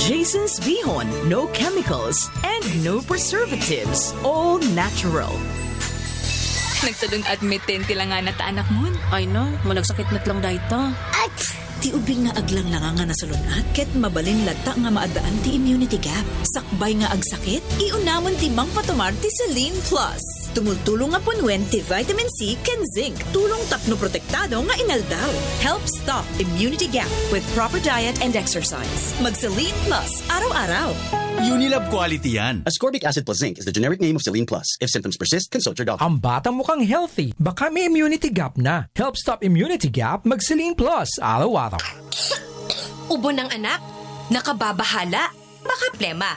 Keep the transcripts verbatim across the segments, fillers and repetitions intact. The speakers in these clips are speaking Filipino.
Jason's Bihon, no chemicals and no preservatives. All natural. Nagsadun admitten tila nga na ta anak mo. Ay no, mo nagsakit met lang dayta. At ti ubing nga aglang lang nga nasalunat, ket mabalin lata nga maadaan ti immunity gap. Sakbay nga agsakit, iunamon ti Mang Patomar ti Celine Plus. Tumultulong nga punwen ti vitamin C ken zinc. Tulong tapno protektado nga inaldaw. Help stop immunity gap with proper diet and exercise. Mag Celine Plus araw-araw. Unilab quality yan. Ascorbic acid plus zinc is the generic name of Celine Plus. If symptoms persist, consult your doctor. Ang batang mukhang healthy, baka may immunity gap na. Help stop immunity gap, mag Celine Plus araw-araw. Ubo ng anak, nakababahala, baka plema.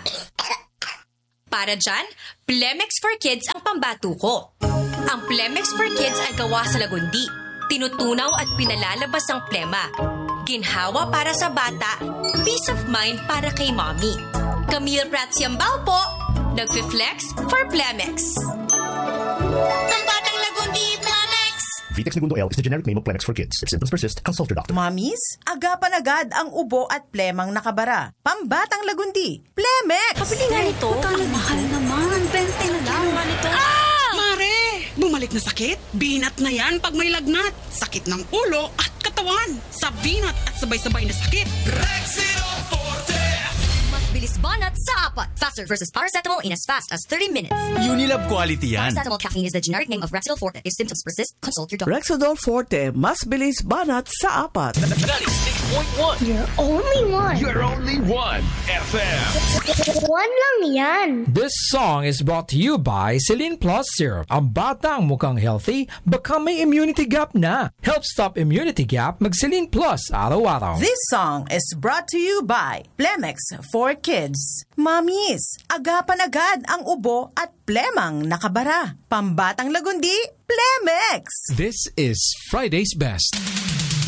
Para dyan, Plemex for Kids ang pambato ko. Ang Plemex for Kids ay gawa sa lagundi. Tinutunaw at pinalalabas ang plema. Ginhawa para sa bata, peace of mind para kay mommy. Camille Prats Yambao po, nagfi-flex for Plemex. Ang batang lagundi, Plemex! Vitex Segundo L is the generic name of Plemex for kids. If symptoms persist, consult your doctor. Mommies, agapan agad ang ubo at plemang nakabara. Pambatang lagundi, Plemex! Pabili nga nito. Ang mahal naman. Bente na lang. Nito. Ah! Mare, bumalik na sakit? Binat na yan pag may lagnat. Sakit ng ulo at katawan. Sa binat at sabay-sabay na sakit. Rexidol Forte! Mas bilis banat sa apat. Faster versus paracetamol in as fast as thirty minutes. Unilab quality yan. Paracetamol caffeine is the generic name of Rexidol Forte. If symptoms persist, consult your doctor. Rexidol Forte, mas bilis banat sa apat. ninety-six point one. You're only one. You're only one. F M. One lang yan. This song is brought to you by Celine Plus Syrup. Ang batang mukhang healthy, baka may immunity gap na. Help stop immunity gap, mag Celine Plus araw-araw. This song is brought to you by Plemex for Kids. Mommies, agapan agad ang ubo at plemang nakabara. Pambatang lagundi, Plemex! This is Friday's Best.